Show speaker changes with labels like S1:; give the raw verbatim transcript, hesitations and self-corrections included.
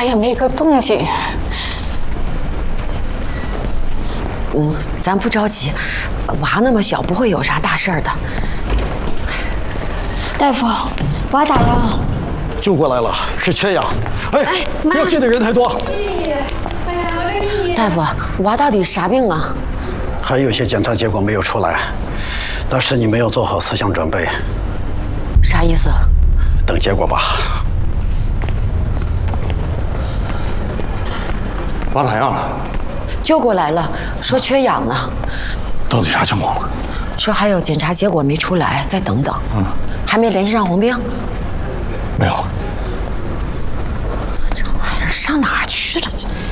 S1: 咋也没个动静。
S2: 嗯，咱不着急，娃那么小，不会有啥大事儿的。
S3: 大夫，娃咋样？
S4: 救过来了，是缺氧。哎，
S2: 哎
S4: 不要进的人太多。
S2: 大夫，娃到底啥病啊？
S4: 还有些检查结果没有出来，但是你没有做好思想准备。
S2: 啥意思？
S4: 等结果吧。
S5: 娃咋样了？
S2: 救过来了，说缺氧呢。
S5: 到底啥情况？
S2: 说还有检查结果没出来，再等等。嗯，还没联系上红兵？
S5: 没有。
S2: 这玩意儿上哪去了？这。